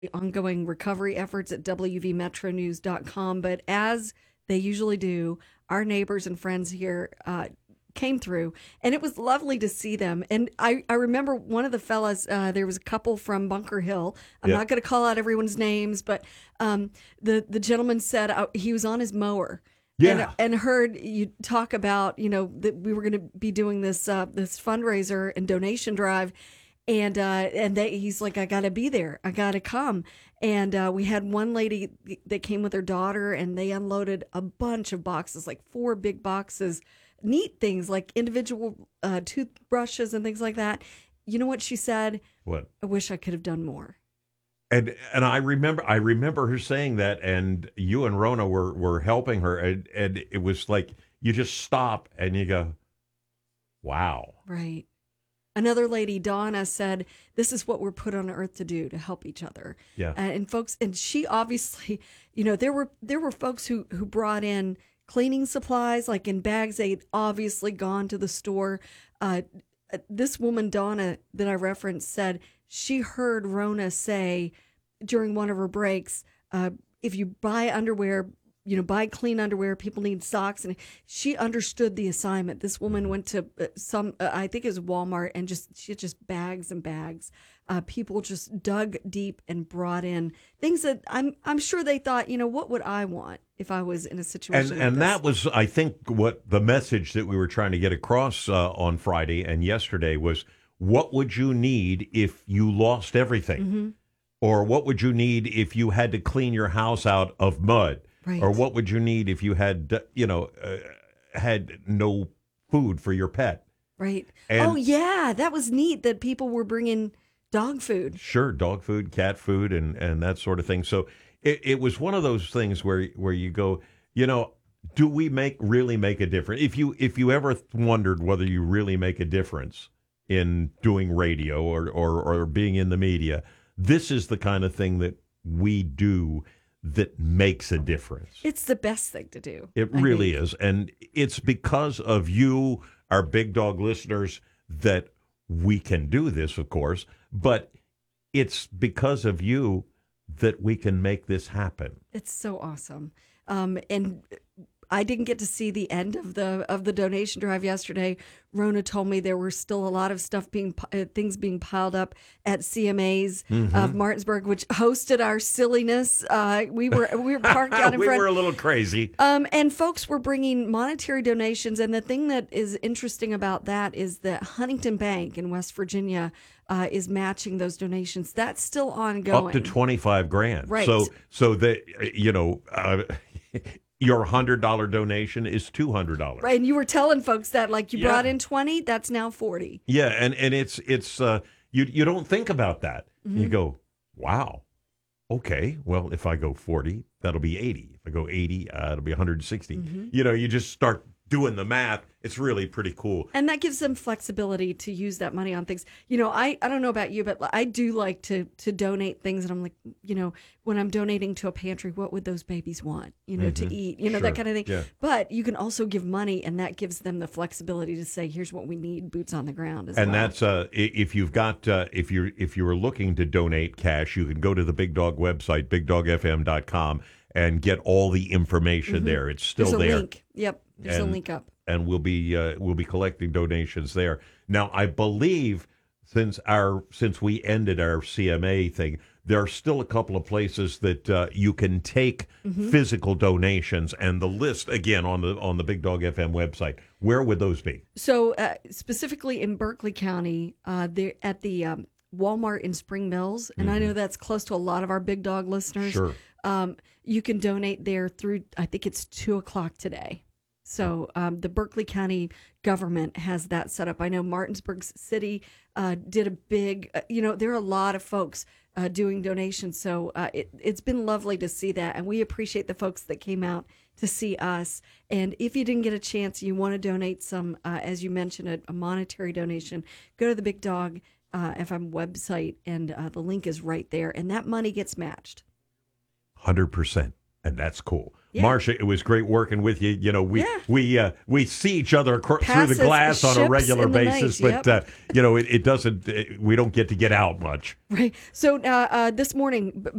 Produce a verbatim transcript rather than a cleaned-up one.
ongoing recovery efforts at w v metro news dot com. But as they usually do, our neighbors and friends here uh, came through, and it was lovely to see them. And I, I remember one of the fellas, uh, there was a couple from Bunker Hill. I'm Yep. not going to call out everyone's names, but um, the, the gentleman said uh, he was on his mower. Yeah. And, and heard you talk about, you know, that we were going to be doing this uh, this fundraiser and donation drive. And uh, and they, he's like, I got to be there. I got to come. And uh, we had one lady that came with her daughter, and they unloaded a bunch of boxes, like four big boxes, neat things like individual uh, toothbrushes and things like that. You know what she said? What? I wish I could have done more. And and I remember I remember her saying that, and you and Rona were, were helping her, and, and it was like you just stop and you go, wow. Right. Another lady, Donna, said, this is what we're put on earth to do, to help each other. Yeah. Uh, and folks, and she obviously, you know, there were there were folks who, who brought in cleaning supplies, like in bags they'd obviously gone to the store. Uh, this woman, Donna, that I referenced, said she heard Rona say during one of her breaks, uh, if you buy underwear, you know, buy clean underwear, people need socks. And she understood the assignment. This woman went to uh, some, uh, I think it was Walmart, and just, she had just bags and bags. Uh, people just dug deep and brought in things that I'm, I'm sure they thought, you know, what would I want if I was in a situation And like and this? that was, I think, what the message that we were trying to get across uh, on Friday and yesterday was, what would you need if you lost everything? Mm-hmm. Or what would you need if you had to clean your house out of mud? Right. Or what would you need if you had, you know, uh, had no food for your pet? Right. And- oh, yeah. That was neat that people were bringing dog food. Sure, dog food, cat food, and, and that sort of thing. So it, it was one of those things where where you go, you know, do we make really make a difference? If you if you ever wondered whether you really make a difference in doing radio or, or, or being in the media, this is the kind of thing that we do that makes a difference. It's the best thing to do. It I really think. is. And it's because of you, our Big Dog listeners, that we can do this, of course, but it's because of you that we can make this happen. It's so awesome. Um, and I didn't get to see the end of the of the donation drive yesterday. Rona told me there were still a lot of stuff being uh, things being piled up at C M A's Mm-hmm. of Martinsburg, which hosted our silliness. Uh, we were we were parked out in we front. were a little crazy. Um, and folks were bringing monetary donations. And the thing that is interesting about that is that Huntington Bank in West Virginia uh, is matching those donations. That's still ongoing. Up to twenty-five grand. Right. So, so that, you know, uh, your one hundred dollars donation is two hundred dollars. Right. And you were telling folks that, like, you Yeah. brought in twenty, that's now forty. Yeah, and, and it's it's uh, you you don't think about that. Mm-hmm. You go, wow, okay. Well, if I go forty, that'll be eighty. If I go eighty, uh, it'll be one hundred sixty. Mm-hmm. You know, you just start doing the math. It's really pretty cool. And that gives them flexibility to use that money on things. You know, I, I don't know about you, but I do like to to donate things. And I'm like, you know, when I'm donating to a pantry, what would those babies want, you know, to eat, you know, Sure. that kind of thing. Yeah. But you can also give money, and that gives them the flexibility to say, here's what we need, boots on the ground as And well. that's uh, i- if you've got uh, if you're if you were looking to donate cash, you can go to the Big Dog website, big dog f m dot com, and get all the information there. It's still There's a there. link. Yep. There's And- a link up. and we'll be uh, we'll be collecting donations there. Now, I believe since our since we ended our C M A thing, there are still a couple of places that uh, you can take physical donations, and the list again on the on the Big Dog F M website. Where would those be? So uh, specifically in Berkeley County, uh, they're at the um, Walmart in Spring Mills, and I know that's close to a lot of our Big Dog listeners. Sure. Um, you can donate there through, I think it's two o'clock today. So um, the Berkeley County government has that set up. I know Martinsburg City uh, did a big, uh, you know, there are a lot of folks uh, doing donations. So uh, it, it's been lovely to see that. And we appreciate the folks that came out to see us. And if you didn't get a chance, you want to donate some, uh, as you mentioned, a, a monetary donation, go to the Big Dog uh, F M website, and uh, the link is right there. And that money gets matched. one hundred percent. And that's cool. Yeah. Marcia, it was great working with you. You know, we Yeah. we uh, we see each other cr- through Pass the as glass on a ships regular in the basis, night, but uh, you know, it, it doesn't. uh we don't get to get out much. Right. So uh, uh, this morning, b-